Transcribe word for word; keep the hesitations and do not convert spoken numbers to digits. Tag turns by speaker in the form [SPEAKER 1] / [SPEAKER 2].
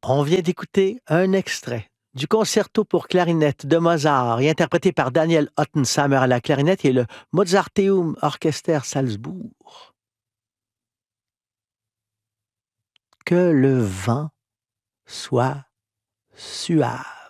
[SPEAKER 1] On vient d'écouter un extrait du concerto pour clarinette de Mozart, et interprété par Daniel Ottensamer à la clarinette et le Mozarteum Orchester Salzbourg. Que le vent soit suave.